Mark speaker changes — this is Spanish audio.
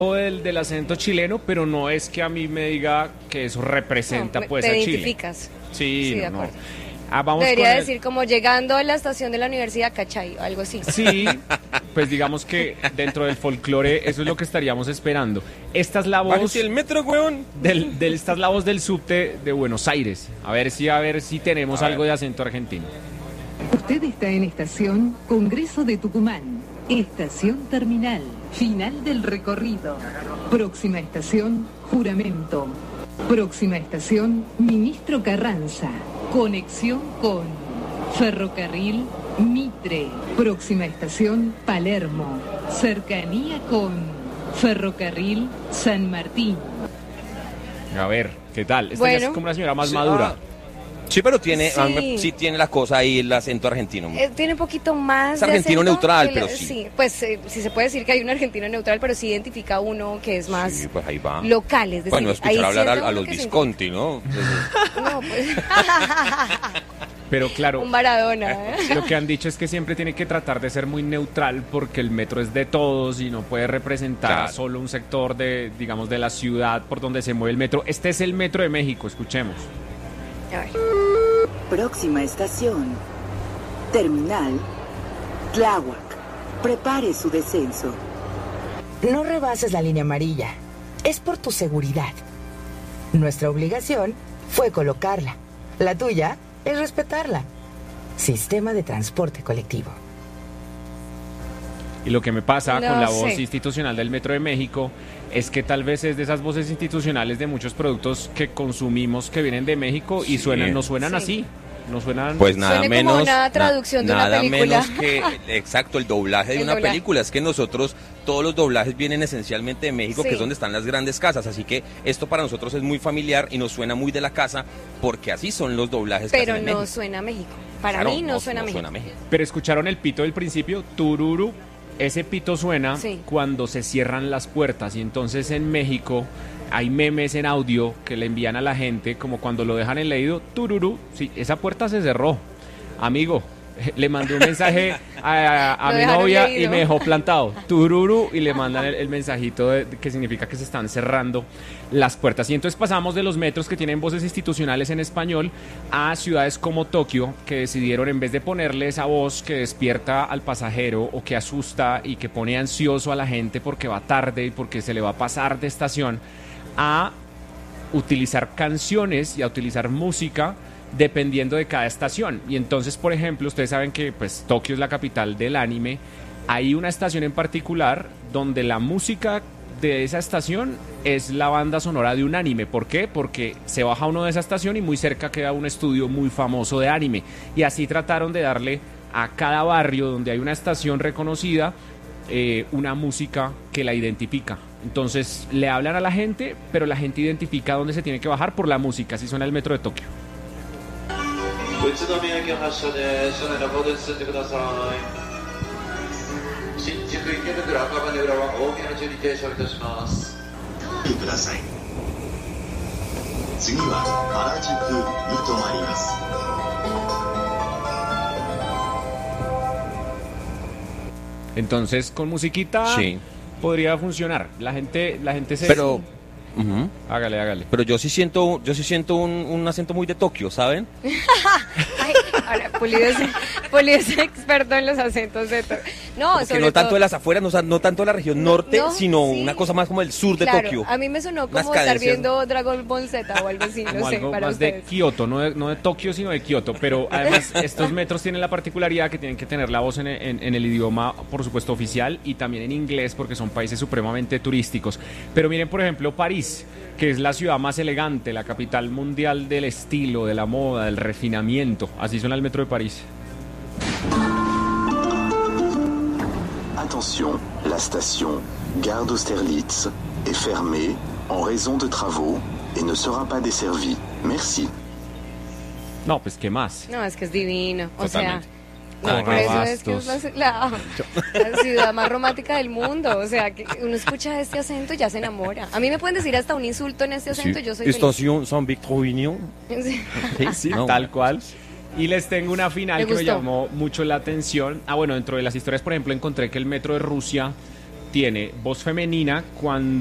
Speaker 1: del acento chileno, pero no es que a mí me diga que eso representa
Speaker 2: No,
Speaker 1: pues
Speaker 2: te
Speaker 1: a Chile.
Speaker 2: identificas.
Speaker 1: Sí,
Speaker 2: Sí, de
Speaker 1: no.
Speaker 2: acuerdo.
Speaker 1: Vamos
Speaker 2: Debería
Speaker 1: con
Speaker 2: decir como llegando a la estación de la universidad, ¿cachai? O algo así.
Speaker 1: Sí, pues digamos que dentro del folclore eso es lo que estaríamos esperando. Esta es la voz
Speaker 3: Bájese el metro, weón.
Speaker 1: esta es la voz del subte de Buenos Aires. A ver si tenemos
Speaker 3: A ver.
Speaker 1: algo de acento argentino.
Speaker 4: Usted está en estación Congreso de Tucumán. Estación terminal. Final del recorrido. Próxima estación, Juramento. Próxima estación, Ministro Carranza. Conexión con Ferrocarril Mitre. Próxima estación, Palermo. Cercanía con Ferrocarril San Martín.
Speaker 1: A ver, ¿qué tal? Esta
Speaker 2: Bueno.
Speaker 1: ya es como una señora más
Speaker 3: Sí,
Speaker 1: madura.
Speaker 3: Sí, pero tiene,
Speaker 2: Sí.
Speaker 3: sí tiene la cosa ahí, el acento argentino.
Speaker 2: Tiene un poquito más
Speaker 3: Es
Speaker 2: de
Speaker 3: argentino
Speaker 2: acento
Speaker 3: neutral,
Speaker 2: que
Speaker 3: pero sí.
Speaker 2: Sí, pues sí se puede decir que hay un argentino neutral, pero sí identifica uno que es más
Speaker 3: Sí, pues ahí va.
Speaker 2: local, es decir,
Speaker 3: Bueno,
Speaker 2: ahí
Speaker 3: escuchar hablar
Speaker 2: siente
Speaker 3: a
Speaker 2: uno
Speaker 3: los
Speaker 2: que se
Speaker 3: Visconti, ¿no?
Speaker 2: identifica. No, pues,
Speaker 1: Pero claro,
Speaker 2: un Maradona, ¿eh?
Speaker 1: lo que han dicho es que siempre tiene que tratar de ser muy neutral porque el metro es de todos y no puede representar
Speaker 3: Claro.
Speaker 1: solo un sector de, digamos, de la ciudad por donde se mueve el metro. Este es el metro de México, escuchemos.
Speaker 2: A ver.
Speaker 5: Próxima estación. Terminal. Tláhuac. Prepare su descenso.
Speaker 6: No rebases la línea amarilla. Es por tu seguridad. Nuestra obligación fue colocarla. La tuya es respetarla. Sistema de transporte colectivo.
Speaker 1: Y lo que me pasa
Speaker 2: No
Speaker 1: con la voz
Speaker 2: sé.
Speaker 1: institucional del Metro de México es que tal vez es de esas voces institucionales de muchos productos que consumimos que vienen de México y
Speaker 3: Sí.
Speaker 1: no suenan
Speaker 2: Sí.
Speaker 1: así. No suenan.
Speaker 3: Pues nada
Speaker 2: Suene
Speaker 3: menos.
Speaker 2: como una traducción de una
Speaker 3: nada
Speaker 2: película.
Speaker 3: menos que, exacto, el doblaje de
Speaker 2: El
Speaker 3: una
Speaker 2: doblaje.
Speaker 3: película. Es que nosotros, todos los doblajes vienen esencialmente de México,
Speaker 2: Sí.
Speaker 3: que es donde están las grandes casas. Así que esto para nosotros es muy familiar y nos suena muy de la casa, porque así son los doblajes que
Speaker 2: Pero
Speaker 3: hacen en
Speaker 2: no
Speaker 3: México.
Speaker 2: suena a México. Para
Speaker 3: Claro,
Speaker 2: mí no suena a México.
Speaker 1: Pero escucharon el pito del principio, tururu. Ese pito suena
Speaker 2: Sí.
Speaker 1: cuando se cierran las puertas y entonces en México hay memes en audio que le envían a la gente como cuando lo dejan en leído, tururu, sí, esa puerta se cerró. Amigo, le mandé un mensaje a
Speaker 2: Lo
Speaker 1: mi
Speaker 2: dejaron
Speaker 1: novia y
Speaker 2: leído.
Speaker 1: me dejó plantado, tururu, y le mandan el mensajito que significa que se están cerrando las puertas. Y entonces pasamos de los metros que tienen voces institucionales en español a ciudades como Tokio, que decidieron en vez de ponerle esa voz que despierta al pasajero o que asusta y que pone ansioso a la gente porque va tarde y porque se le va a pasar de estación, a utilizar canciones y a utilizar música dependiendo de cada estación. Y entonces, por ejemplo, ustedes saben que pues Tokio es la capital del anime. Hay una estación en particular donde la música de esa estación es la banda sonora de un anime. ¿Por qué? Porque se baja uno de esa estación y muy cerca queda un estudio muy famoso de anime. Y así trataron de darle a cada barrio donde hay una estación reconocida una música que la identifica. Entonces le hablan a la gente, pero la gente identifica dónde se tiene que bajar por la música. Así suena el metro de Tokio.
Speaker 7: 宇都宮駅発車で車内の方で進んでください。新宿池袋赤羽浦和大宮中に停車いたします。
Speaker 8: ください。次は原宿に停まります。
Speaker 1: Entonces con musiquita
Speaker 3: Sí.
Speaker 1: podría funcionar. La gente se...
Speaker 3: Pero, ujú.
Speaker 1: Hágale.
Speaker 3: Pero yo sí siento un acento muy de Tokio, ¿saben?
Speaker 2: Ay, ahora, Pulido es experto en los acentos de todo. No,
Speaker 3: Porque
Speaker 2: sobre
Speaker 3: no tanto
Speaker 2: todo,
Speaker 3: de las afueras, no tanto de la región norte,
Speaker 2: no,
Speaker 3: sino
Speaker 2: sí.
Speaker 3: una cosa más como el sur de
Speaker 2: claro,
Speaker 3: Tokio.
Speaker 2: a mí me sonó
Speaker 3: Unas
Speaker 2: como estar
Speaker 3: cadencias.
Speaker 2: viendo Dragon Ball Z o algo así, no
Speaker 1: como
Speaker 2: sé,
Speaker 1: algo
Speaker 2: para
Speaker 1: más
Speaker 2: ustedes.
Speaker 1: de Kioto, no de Tokio, sino de Kioto. Pero además estos metros tienen la particularidad que tienen que tener la voz en el idioma, por supuesto, oficial y también en inglés porque son países supremamente turísticos. Pero miren, por ejemplo, París, que es la ciudad más elegante, la capital mundial del estilo, de la moda, del refinamiento. Así suena el metro de París.
Speaker 8: Attention, la station Gare d'Austerlitz est fermée en raison de travaux et ne sera pas desservie. Merci.
Speaker 1: No, pues, ¿qué más?
Speaker 2: No, es que es divino, o
Speaker 3: Totalmente.
Speaker 2: sea... No, por eso es que
Speaker 1: Abastos.
Speaker 2: es la ciudad más romántica del mundo. O sea, que uno escucha este acento y ya se enamora. A mí me pueden decir hasta un insulto en este acento, yo soy feliz.
Speaker 3: Estación Saint-Victor-Union.
Speaker 2: Sí.
Speaker 1: Sí,
Speaker 3: No.
Speaker 1: tal cual. Y les tengo una final
Speaker 2: Me
Speaker 1: que me
Speaker 2: gustó.
Speaker 1: llamó mucho la atención. Bueno, dentro de las historias, por ejemplo, encontré que el metro de Rusia tiene voz femenina cuando